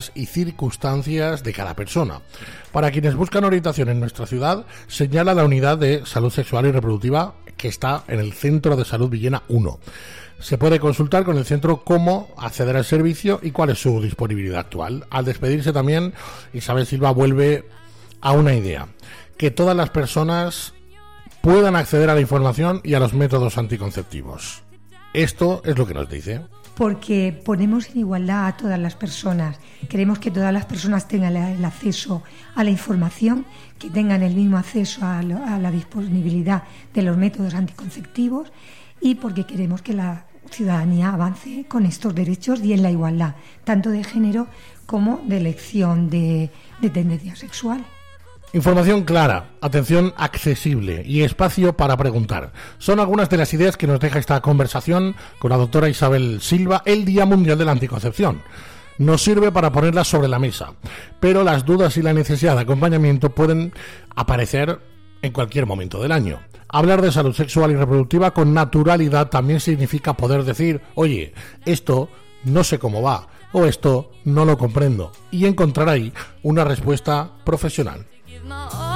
necesidades y circunstancias de cada persona. Para quienes buscan orientación en nuestra ciudad, señala la unidad de salud sexual y reproductiva que está en el Centro de Salud Villena 1. Se puede consultar con el centro cómo acceder al servicio y cuál es su disponibilidad actual. Al despedirse también, Isabel Silva vuelve a una idea: que todas las personas puedan acceder a la información y a los métodos anticonceptivos. Esto es lo que nos dice. Porque ponemos en igualdad a todas las personas. Queremos que todas las personas tengan el acceso a la información, que tengan el mismo acceso a la disponibilidad de los métodos anticonceptivos, y porque queremos que la ciudadanía avance con estos derechos y en la igualdad, tanto de género como de elección de tendencia sexual. Información clara, atención accesible y espacio para preguntar. Son algunas de las ideas que nos deja esta conversación con la doctora Isabel Silva el Día Mundial de la Anticoncepción. Nos sirve para ponerlas sobre la mesa, pero las dudas y la necesidad de acompañamiento pueden aparecer en cualquier momento del año. Hablar de salud sexual y reproductiva con naturalidad también significa poder decir: oye, esto no sé cómo va, o esto no lo comprendo, y encontrar ahí una respuesta profesional.